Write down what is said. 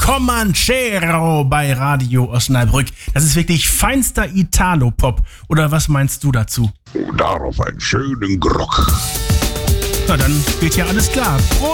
Comanchero bei Radio Osnabrück. Das ist wirklich feinster Italo-Pop. Oder was meinst du dazu? Und darauf einen schönen Grog. Na, dann geht ja alles klar.